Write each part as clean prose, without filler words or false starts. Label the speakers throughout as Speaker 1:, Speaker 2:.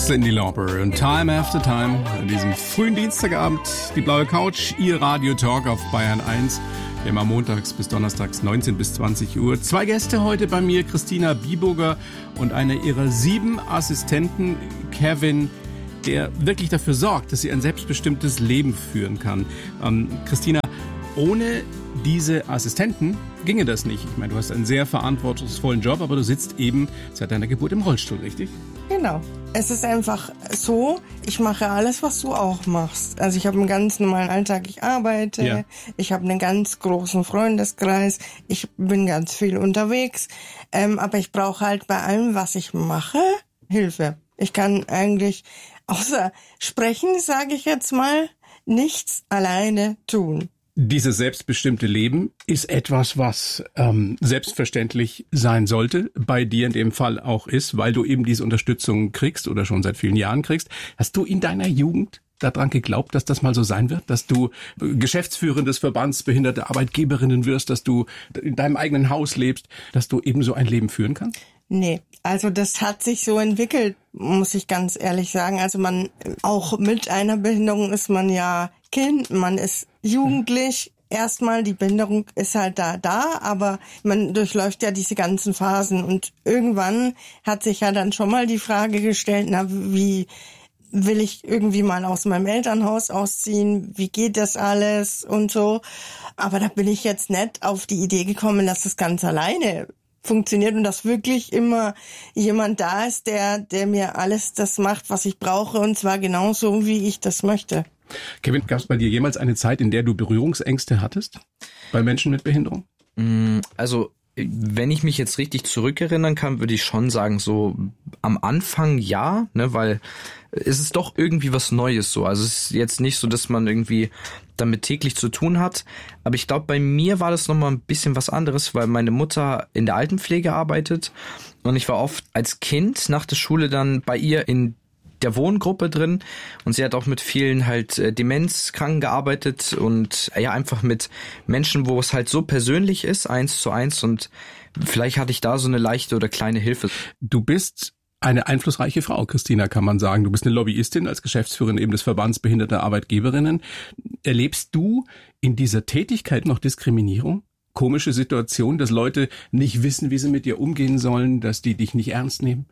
Speaker 1: Cyndi Lauper und Time After Time an diesem frühen Dienstagabend. Die blaue Couch, Ihr Radio-Talk auf Bayern 1. Immer montags bis donnerstags 19 bis 20 Uhr. 2 Gäste heute bei mir, Christina Bieboger und einer ihrer 7 Assistenten, Kevin, der wirklich dafür sorgt, dass sie ein selbstbestimmtes Leben führen kann. Christina, ohne diese Assistenten ginge das nicht. Ich meine, du hast einen sehr verantwortungsvollen Job, aber du sitzt eben seit deiner Geburt im Rollstuhl, richtig?
Speaker 2: Genau. Es ist einfach so, ich mache alles, was du auch machst. Also ich habe einen ganz normalen Alltag, ich arbeite, Ich habe einen ganz großen Freundeskreis, ich bin ganz viel unterwegs, aber ich brauche halt bei allem, was ich mache, Hilfe. Ich kann eigentlich, außer sprechen, sage ich jetzt mal, nichts alleine tun.
Speaker 1: Dieses selbstbestimmte Leben ist etwas, was selbstverständlich sein sollte, bei dir in dem Fall auch ist, weil du eben diese Unterstützung kriegst oder schon seit vielen Jahren kriegst. Hast du in deiner Jugend daran geglaubt, dass das mal so sein wird, dass du Geschäftsführerin des Verbands Behinderte Arbeitgeberinnen wirst, dass du in deinem eigenen Haus lebst, dass du eben so ein Leben führen kannst?
Speaker 2: Nee, also das hat sich so entwickelt, muss ich ganz ehrlich sagen. Also man, auch mit einer Behinderung ist man ja Kind, man ist jugendlich. Erstmal, die Behinderung ist halt da, aber man durchläuft ja diese ganzen Phasen und irgendwann hat sich ja dann schon mal die Frage gestellt, na, wie will ich irgendwie mal aus meinem Elternhaus ausziehen, wie geht das alles und so. Aber da bin ich jetzt nicht auf die Idee gekommen, dass das ganz alleine funktioniert und dass wirklich immer jemand da ist, der mir alles das macht, was ich brauche, und zwar genauso, wie ich das möchte.
Speaker 1: Kevin, gab es bei dir jemals eine Zeit, in der du Berührungsängste hattest bei Menschen mit Behinderung?
Speaker 3: Also, wenn ich mich jetzt richtig zurückerinnern kann, würde ich schon sagen, so am Anfang ja, ne, weil es ist doch irgendwie was Neues so. Also es ist jetzt nicht so, dass man irgendwie damit täglich zu tun hat. Aber ich glaube, bei mir war das nochmal ein bisschen was anderes, weil meine Mutter in der Altenpflege arbeitet und ich war oft als Kind nach der Schule dann bei ihr in der Wohngruppe drin und sie hat auch mit vielen halt Demenzkranken gearbeitet und ja einfach mit Menschen, wo es halt so persönlich ist, 1:1, und vielleicht hatte ich da so eine leichte oder kleine Hilfe.
Speaker 1: Du bist eine einflussreiche Frau, Christina, kann man sagen. Du bist eine Lobbyistin als Geschäftsführerin eben des Verbands Behinderter Arbeitgeberinnen. Erlebst du in dieser Tätigkeit noch Diskriminierung? Komische Situation, dass Leute nicht wissen, wie sie mit dir umgehen sollen, dass die dich nicht ernst nehmen?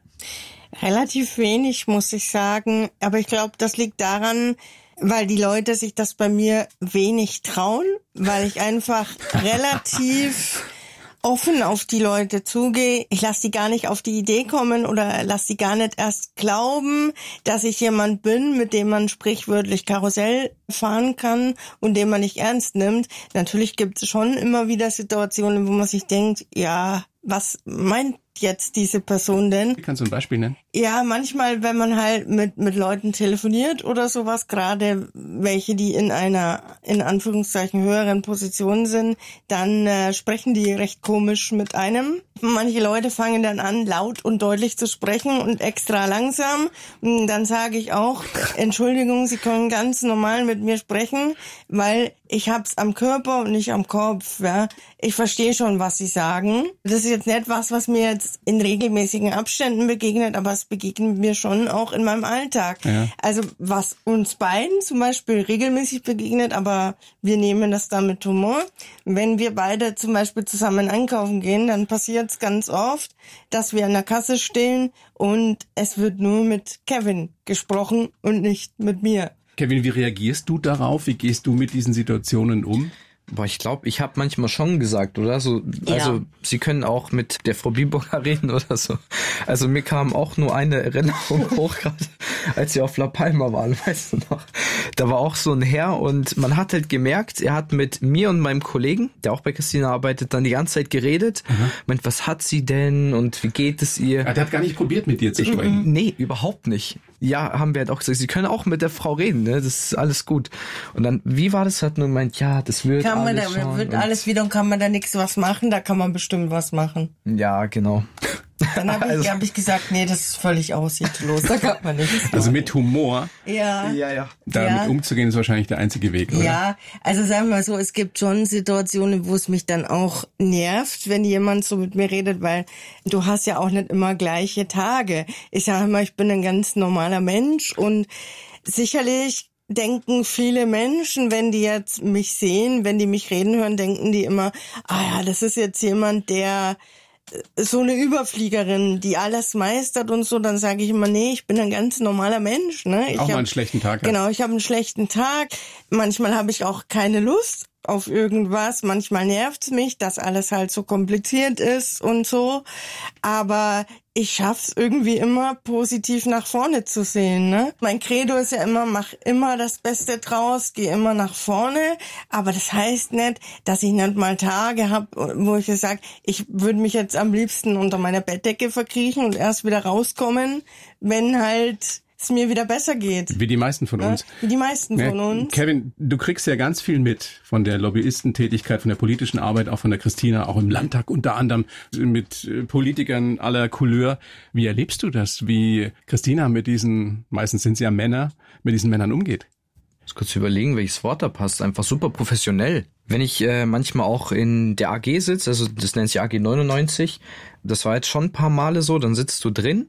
Speaker 2: Relativ wenig, muss ich sagen. Aber ich glaube, das liegt daran, weil die Leute sich das bei mir wenig trauen, weil ich einfach relativ offen auf die Leute zugehe. Ich lasse die gar nicht auf die Idee kommen oder lasse die gar nicht erst glauben, dass ich jemand bin, mit dem man sprichwörtlich Karussell fahren kann und den man nicht ernst nimmt. Natürlich gibt es schon immer wieder Situationen, wo man sich denkt, ja, was meint jetzt diese Person denn?
Speaker 1: Kannst du ein Beispiel nennen?
Speaker 2: Ja, manchmal, wenn man halt mit Leuten telefoniert oder sowas, gerade welche, die in einer, in Anführungszeichen, höheren Position sind, dann sprechen die recht komisch mit einem. Manche Leute fangen dann an, laut und deutlich zu sprechen und extra langsam. Und dann sage ich auch, Entschuldigung, Sie können ganz normal mit mir sprechen, weil ich hab's am Körper und nicht am Kopf. Ja, ich verstehe schon, was Sie sagen. Das ist jetzt nicht was mir jetzt in regelmäßigen Abständen begegnet, aber es begegnet mir schon auch in meinem Alltag. Ja. Also was uns beiden zum Beispiel regelmäßig begegnet, aber wir nehmen das dann mit Humor. Wenn wir beide zum Beispiel zusammen einkaufen gehen, dann passiert es ganz oft, dass wir an der Kasse stehen und es wird nur mit Kevin gesprochen und nicht mit mir.
Speaker 1: Kevin, wie reagierst du darauf? Wie gehst du mit diesen Situationen um?
Speaker 3: Boah, ich glaube, ich habe manchmal schon gesagt, oder? So, ja. Also Sie können auch mit der Frau Bieboger reden oder so. Also mir kam auch nur eine Erinnerung hoch, gerade als wir auf La Palma waren, weißt du noch? Da war auch so ein Herr und man hat halt gemerkt, er hat mit mir und meinem Kollegen, der auch bei Christina arbeitet, dann die ganze Zeit geredet. Meint, was hat sie denn und wie geht es ihr?
Speaker 1: Ja, der hat gar nicht probiert, mit dir zu sprechen.
Speaker 3: Nee, überhaupt nicht. Ja, haben wir halt auch gesagt, Sie können auch mit der Frau reden, ne? Das ist alles gut. Und dann, wie war das? Hat nur gemeint, ja, das wird alles
Speaker 2: alles wieder und kann man da nichts was machen? Da kann man bestimmt was machen.
Speaker 3: Ja, genau.
Speaker 2: Dann hab ich gesagt, nee, das ist völlig aussichtslos, da kann man nichts machen.
Speaker 1: Also mit Humor
Speaker 2: ja.
Speaker 1: damit umzugehen, ist wahrscheinlich der einzige Weg, oder?
Speaker 2: Ja, also sagen wir mal so, es gibt schon Situationen, wo es mich dann auch nervt, wenn jemand so mit mir redet, weil du hast ja auch nicht immer gleiche Tage. Ich sage immer, ich bin ein ganz normaler Mensch und sicherlich denken viele Menschen, wenn die jetzt mich sehen, wenn die mich reden hören, denken die immer, das ist jetzt jemand, der so eine Überfliegerin, die alles meistert und so, dann sage ich immer, nee, ich bin ein ganz normaler Mensch. Ne?
Speaker 1: Auch mal einen schlechten Tag.
Speaker 2: Genau, ich habe einen schlechten Tag. Manchmal habe ich auch keine Lust auf irgendwas. Manchmal nervt's mich, dass alles halt so kompliziert ist und so. Aber ich schaff's irgendwie immer positiv nach vorne zu sehen. Ne? Mein Credo ist ja immer, mach immer das Beste draus, geh immer nach vorne. Aber das heißt nicht, dass ich nicht mal Tage habe, wo ich sage, ich würde mich jetzt am liebsten unter meiner Bettdecke verkriechen und erst wieder rauskommen, wenn halt es mir wieder besser geht.
Speaker 1: Wie die meisten von uns.
Speaker 2: Wie die meisten von uns.
Speaker 1: Kevin, du kriegst ja ganz viel mit von der Lobbyistentätigkeit, von der politischen Arbeit, auch von der Christina, auch im Landtag unter anderem mit Politikern aller Couleur. Wie erlebst du das, wie Christina mit diesen, meistens sind sie ja Männer, mit diesen Männern umgeht?
Speaker 3: Ich muss kurz überlegen, welches Wort da passt. Einfach super professionell. Wenn ich manchmal auch in der AG sitze, also das nennt sich AG 99, das war jetzt schon ein paar Male so, dann sitzt du drin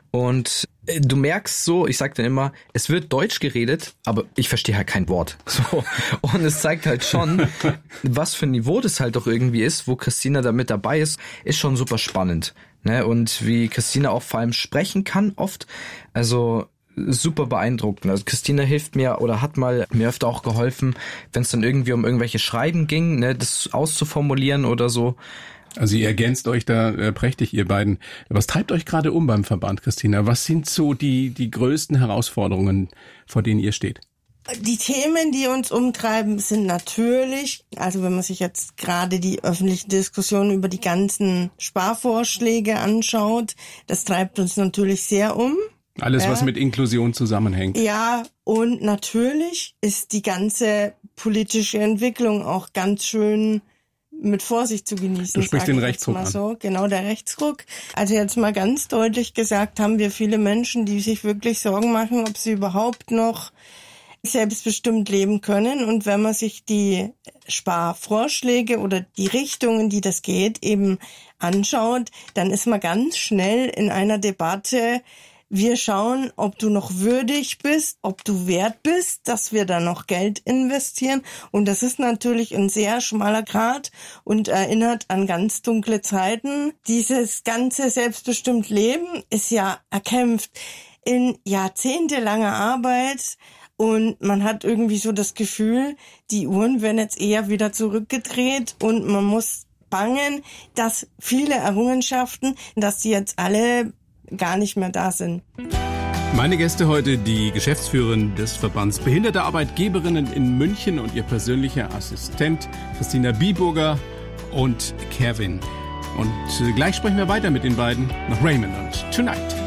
Speaker 3: und du merkst so, ich sag dann immer, es wird Deutsch geredet, aber ich verstehe halt kein Wort. So. Und es zeigt halt schon, was für ein Niveau das halt doch irgendwie ist, wo Christina da mit dabei ist schon super spannend. Ne? Und wie Christina auch vor allem sprechen kann oft, also super beeindruckend. Also Christina hilft mir oder hat mal mir öfter auch geholfen, wenn es dann irgendwie um irgendwelche Schreiben ging, ne, das auszuformulieren oder so.
Speaker 1: Also ihr ergänzt euch da prächtig, ihr beiden. Was treibt euch gerade um beim Verband, Christina? Was sind so die größten Herausforderungen, vor denen ihr steht?
Speaker 2: Die Themen, die uns umtreiben, sind natürlich, also wenn man sich jetzt gerade die öffentliche Diskussion über die ganzen Sparvorschläge anschaut, das treibt uns natürlich sehr um.
Speaker 1: Alles, was mit Inklusion zusammenhängt.
Speaker 2: Ja, und natürlich ist die ganze politische Entwicklung auch ganz schön mit Vorsicht zu genießen.
Speaker 1: Du sprichst den Rechtsruck an.
Speaker 2: So. Genau, der Rechtsruck. Also jetzt mal ganz deutlich gesagt, haben wir viele Menschen, die sich wirklich Sorgen machen, ob sie überhaupt noch selbstbestimmt leben können. Und wenn man sich die Sparvorschläge oder die Richtungen, die das geht, eben anschaut, dann ist man ganz schnell in einer Debatte. Wir schauen, ob du noch würdig bist, ob du wert bist, dass wir da noch Geld investieren. Und das ist natürlich ein sehr schmaler Grat und erinnert an ganz dunkle Zeiten. Dieses ganze selbstbestimmt Leben ist ja erkämpft in jahrzehntelanger Arbeit. Und man hat irgendwie so das Gefühl, die Uhren werden jetzt eher wieder zurückgedreht und man muss bangen, dass viele Errungenschaften, dass die jetzt alle gar nicht mehr da sind.
Speaker 1: Meine Gäste heute, die Geschäftsführerin des Verbands Behinderte Arbeitgeberinnen in München und ihr persönlicher Assistent Christina Biburger und Kevin. Und gleich sprechen wir weiter mit den beiden nach Raymond und Tonight.